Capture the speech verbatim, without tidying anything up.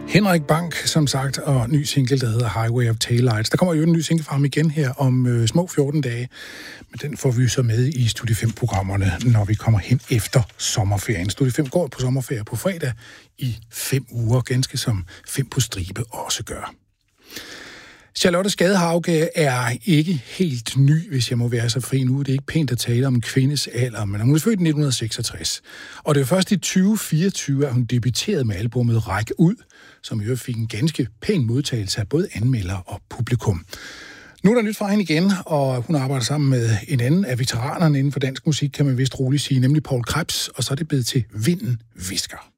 Henrik Bank, som sagt, og ny single, der hedder Highway of Taillights. Der kommer jo en ny single fra ham igen her om øh, små fjorten dage, men den får vi så med i Studie fem-programmerne, når vi kommer hen efter sommerferien. Studie fem går på sommerferie på fredag i fem uger, ganske som fem på stribe også gør. Charlotte Skadehauge er ikke helt ny, hvis jeg må være så fri nu. Det er ikke pænt at tale om en kvindes alder, men hun er født i nitten seksogtres. Og det var først i tyve fireogtyve, at hun debuterede med albummet Ræk Ud, som jo fik en ganske pæn modtagelse af både anmeldere og publikum. Nu er der nyt fra hende igen, og hun arbejder sammen med en anden af veteranerne inden for dansk musik, kan man vist roligt sige, nemlig Paul Krebs, og så er det blevet til Vinden Hvisker.